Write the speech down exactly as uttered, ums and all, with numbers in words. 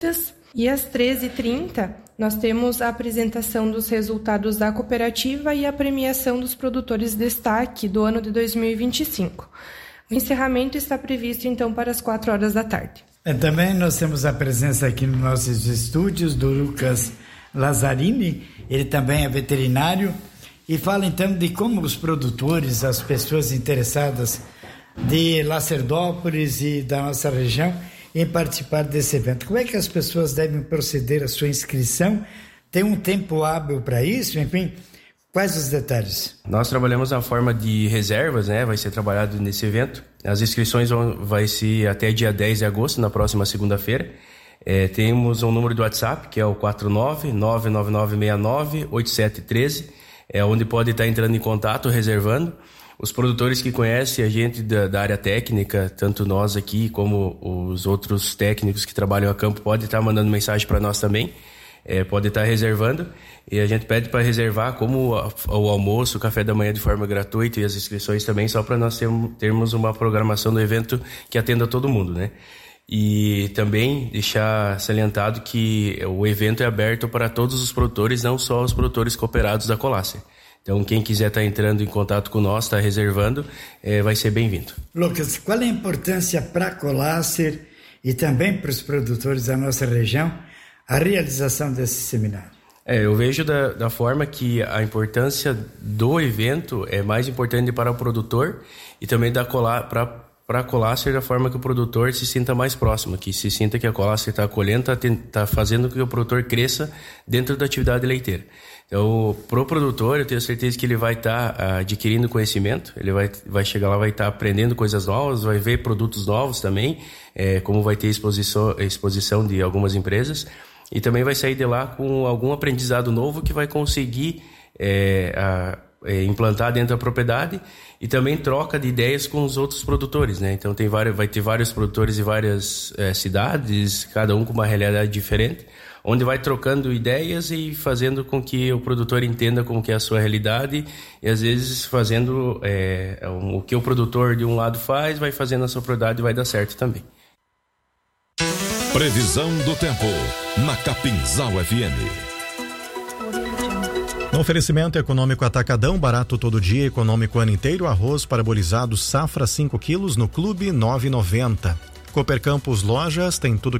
E às treze e trinta, nós temos a apresentação dos resultados da cooperativa e a premiação dos produtores destaque do ano de dois mil e vinte e cinco. O encerramento está previsto, então, para as quatro horas da tarde. É, também nós temos a presença aqui nos nossos estúdios do Lucas Lazzarini, ele também é veterinário, e fala, então, de como os produtores, as pessoas interessadas de Lacerdópolis e da nossa região, em participar desse evento. Como é que as pessoas devem proceder à sua inscrição? Tem um tempo hábil para isso? Enfim, quais os detalhes? Nós trabalhamos na forma de reservas, né? Vai ser trabalhado nesse evento. As inscrições vão vai ser até dia dez de agosto, na próxima segunda-feira. É, temos um número do WhatsApp, que é o quatro nove nove nove nove seis nove oito sete um três, é onde pode estar entrando em contato, reservando. Os produtores que conhecem a gente da, da área técnica, tanto nós aqui como os outros técnicos que trabalham a campo, podem estar mandando mensagem para nós também, é, pode estar reservando, e a gente pede para reservar como a, o almoço, o café da manhã de forma gratuita e as inscrições também, só para nós termos, termos uma programação do evento que atenda todo mundo, né? E também deixar salientado que o evento é aberto para todos os produtores, não só os produtores cooperados da Colácer. Então, quem quiser estar entrando em contato com nós, está reservando, é, vai ser bem-vindo. Lucas, qual é a importância para a Colácer e também para os produtores da nossa região a realização desse seminário? É, eu vejo da, da forma que a importância do evento é mais importante para o produtor e também da Colá, para para a Colácer da forma que o produtor se sinta mais próximo, que se sinta que a Colácer está acolhendo, está tá fazendo com que o produtor cresça dentro da atividade leiteira. Então, pro produtor, eu tenho certeza que ele vai estar tá, adquirindo conhecimento, ele vai, vai chegar lá, vai estar tá aprendendo coisas novas, vai ver produtos novos também, é, como vai ter exposição, exposição de algumas empresas, e também vai sair de lá com algum aprendizado novo que vai conseguir é, a, é, implantar dentro da propriedade, e também troca de ideias com os outros produtores, né? Então tem vários, vai ter vários produtores em várias é, cidades, cada um com uma realidade diferente, onde vai trocando ideias e fazendo com que o produtor entenda como que é a sua realidade, e às vezes fazendo é, o que o produtor de um lado faz, vai fazendo a sua propriedade e vai dar certo também. Previsão do tempo na Capinzal F M. No oferecimento econômico Atacadão, barato todo dia, econômico ano inteiro, arroz parabolizado safra cinco quilos no Clube nove e noventa. Cooper Campos Lojas tem tudo